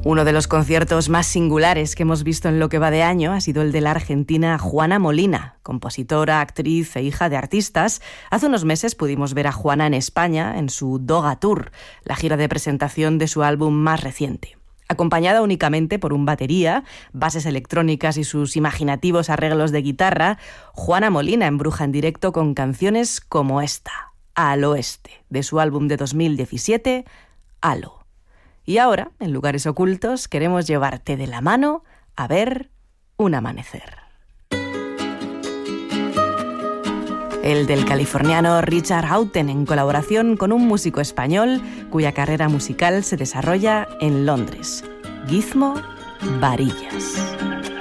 Uno de los conciertos más singulares que hemos visto en lo que va de año ha sido el de la argentina Juana Molina, compositora, actriz e hija de artistas. Hace unos meses pudimos ver a Juana en España en su Doga Tour, la gira de presentación de su álbum más reciente. Acompañada únicamente por un batería, bases electrónicas y sus imaginativos arreglos de guitarra, Juana Molina embruja en directo con canciones como esta, Al Oeste, de su álbum de 2017, Halo. Y ahora, en Lugares Ocultos, queremos llevarte de la mano a ver un amanecer. El del californiano Richard Houghton, en colaboración con un músico español cuya carrera musical se desarrolla en Londres, Gizmo Varillas.